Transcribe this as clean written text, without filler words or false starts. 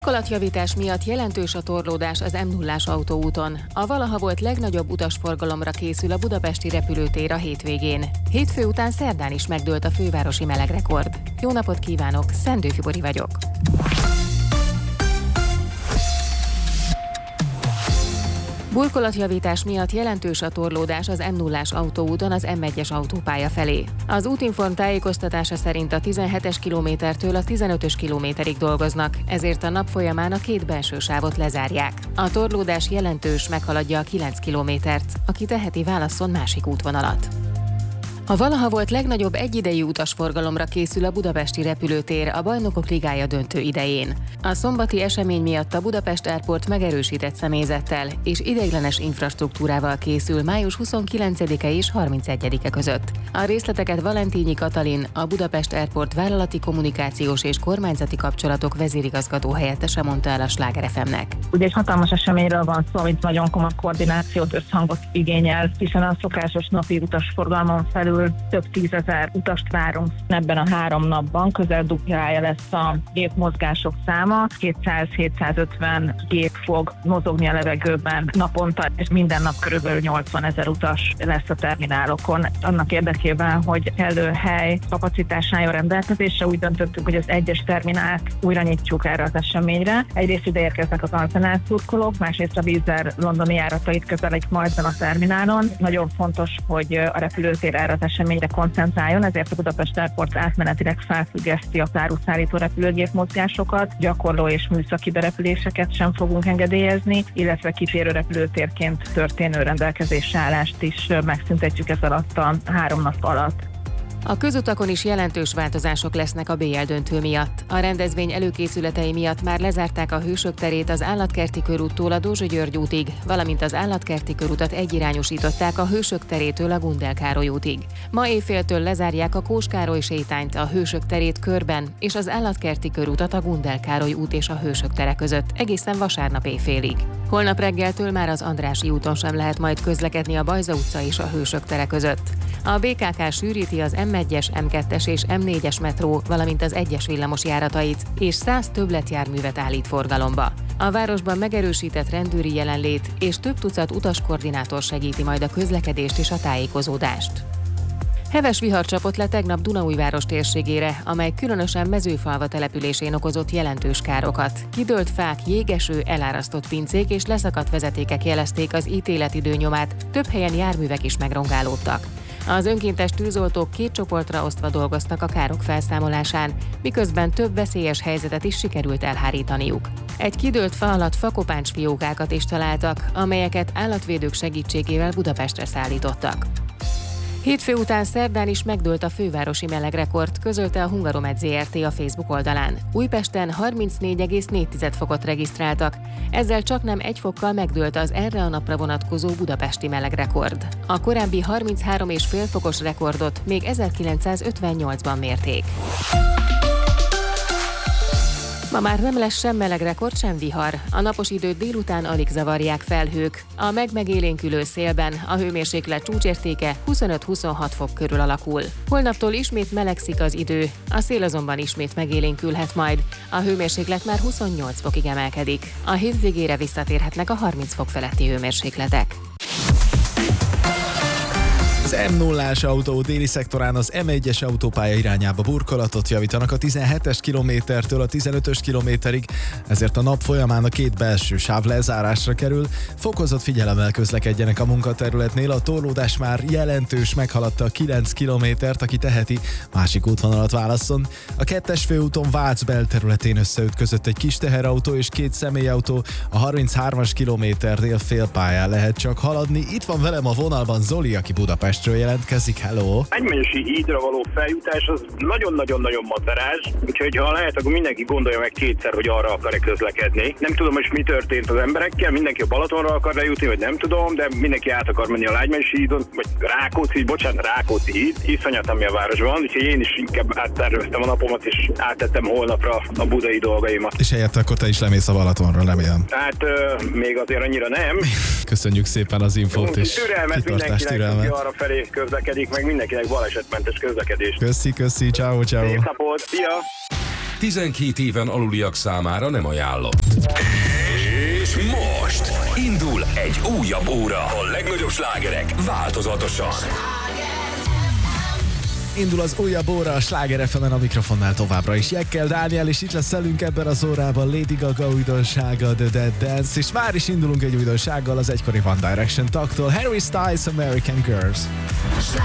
Burkolatjavítás miatt jelentős a torlódás az M0-ás autóúton. A valaha volt legnagyobb utasforgalomra készül a budapesti repülőtér a hétvégén. Hétfő után szerdán is megdőlt a fővárosi melegrekord. Jó napot kívánok, Szendő Fibori vagyok. Burkolatjavítás miatt jelentős a torlódás az M0-ás autóúton az M1-es autópálya felé. Az Útinform tájékoztatása szerint a 17-es kilométertől a 15-ös kilométerig dolgoznak, ezért a nap folyamán a két belső sávot lezárják. A torlódás jelentős, meghaladja a 9 kilométert, aki teheti, válasszon másik útvonalat. A valaha volt legnagyobb egyidejű utasforgalomra készül a budapesti repülőtér a Bajnokok Ligája döntő idején. A szombati esemény miatt a Budapest Airport megerősített személyzettel és ideiglenes infrastruktúrával készül május 29-e és 31-e között. A részleteket Valentínyi Katalin, a Budapest Airport vállalati kommunikációs és kormányzati kapcsolatok vezérigazgató helyettese mondta el a Sláger FM-nek. Ugye egy hatalmas eseményről van szó, amit nagyon komoly koordinációt, összhangot igényel, hiszen a szokásos napi utasforgalmon felül több 10 000 utast várunk ebben a 3 napban, közel duplája lesz a gépmozgások száma, 200-750 gép fog mozogni a levegőben naponta, és minden nap körülbelül 80 000 utas lesz a terminálokon. Annak érdekében, hogy kellő hely kapacitás álljon rendelkezésre, úgy döntöttünk, hogy az egyes terminált újra nyitjuk erre az eseményre. Egyrészt ide érkeznek az Arsenal szurkolók, másrészt a Wizz Air londoni járatait közelik majd a terminálon. Nagyon fontos, hogy a repülőtér erre az eseményre koncentráljon, ezért a Budapest Airport átmenetileg felfüggeszti a áruszállító repülőgép mozgásokat, gyakorló és műszaki berepüléseket sem fogunk engedélyezni, illetve kísérő repülőtérként történő rendelkezésre állást is megszüntetjük ez alatt a 3 nap alatt. A közutakon is jelentős változások lesznek a BL döntő miatt. A rendezvény előkészületei miatt már lezárták a Hősök terét az Állatkerti körúttól a Dózsa György útig, valamint az Állatkerti körutat egyirányosították a Hősök terétől a Gundel Károly útig. Ma éjféltől lezárják a Kós Károly sétányt a Hősök terét körben és az Állatkerti körutat a Gundel Károly út és a Hősök tere között egészen vasárnap éjfélig. Holnap reggeltől már az Andrássy úton sem lehet majd közlekedni a Bajza utca és a Hősök tere között. A BKK sűríti az M1-es, M2-es és M4-es metró, valamint az 1-es villamos járatait, és 100 többletjárművet állít forgalomba. A városban megerősített rendőri jelenlét és több tucat utaskoordinátor segíti majd a közlekedést és a tájékozódást. Heves vihar csapott le tegnap Dunaújváros térségére, amely különösen Mezőfalva településén okozott jelentős károkat. Kidőlt fák, jégeső, elárasztott pincék és leszakadt vezetékek jelezték az ítéletidő nyomát, több helyen járművek is megrongálódtak. Az önkéntes tűzoltók 2 csoportra osztva dolgoztak a károk felszámolásán, miközben több veszélyes helyzetet is sikerült elhárítaniuk. Egy kidőlt fa alatt fakopáncsfiókákat is találtak, amelyeket állatvédők segítségével Budapestre szállítottak. Hétfő után szerdán is megdőlt a fővárosi melegrekord, közölte a Hungaromed Zrt. A Facebook oldalán. Újpesten 34,4 fokot regisztráltak, ezzel csaknem 1 fokkal megdőlt az erre a napra vonatkozó budapesti melegrekord. A korábbi 33,5 fokos rekordot még 1958-ban mérték. Ma már nem lesz sem melegrekord, sem vihar. A napos időt délután alig zavarják felhők. A megélénkülő szélben a hőmérséklet csúcsértéke 25-26 fok körül alakul. Holnaptól ismét melegszik az idő, a szél azonban ismét megélénkülhet majd. A hőmérséklet már 28 fokig emelkedik. A hétvégére visszatérhetnek a 30 fok feletti hőmérsékletek. Az M0-ás autó déli szektorán az M1-es autópálya irányába burkolatot javítanak a 17-es kilométertől a 15-ös kilométerig, ezért a nap folyamán a 2 belső sáv lezárásra kerül. Fokozott figyelemmel közlekedjenek a munkaterületnél, a torlódás már jelentős, meghaladta a 9 kilométert, aki teheti, másik útvonalat válasszon. A 2-es főúton Vác belterületén összeütközött egy kis teherautó és 2 személyautó, a 33-as kilométernél félpályán lehet csak haladni. Itt van velem a vonalban Zoli, aki Budapestről jelentkezik. Hello! Egymegyesi hídra való feljutás az nagyon-nagyon-nagyon macerás, úgyhogy ha lehet, akkor mindenki gondolja meg 2-szer, hogy arra akar-e közlekedni. Nem tudom, hogy mi történt az emberekkel, mindenki a Balatonra akar lejutni, vagy nem tudom, de mindenki át akar menni a Lágymegyesi hídon, vagy Rákóczi híd, iszonyat, ami a városban, úgyhogy én is inkább átterveztem a napomat, és áttettem holnapra a budai dolgaimat. És helyette akkor te is lemész a Balatonra, remélem. Hát még azért annyira nem. Köszönjük szépen az infót és kitartást, türelmet. Arra felé közlekedik, meg mindenkinek balesetmentes közlekedést. Köszi, ciao. Szép napot, szia! 12 éven aluliak számára nem ajánlott. És most indul egy újabb óra. A legnagyobb slágerek változatosan. Indul az újabb óra a Sláger FM-en, a mikrofonnál továbbra is Jekkel Dániel, és itt lesz velünk ebben az órában Lady Gaga újdonsága, The Dead Dance, és már is indulunk egy újdonsággal az egykori One Direction tagtól, Harry Styles, American Girls.